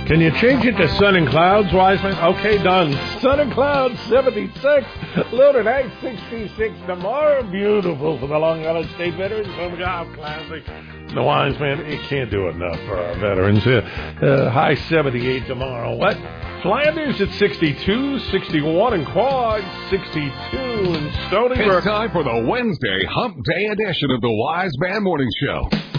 Can you change it to sun and clouds, Wiseman? Okay, done. Sun and clouds, 76. Low tonight, 66 tomorrow. Beautiful for the Long Island State Veterans Home Golf Classic. The Wiseman, it can't do enough for our veterans. High 78 tomorrow. What? Flanders at 62, 61 in Quad, 62 in Stony Brook. It's time for the Wednesday Hump Day edition of the Wise Man Morning Show.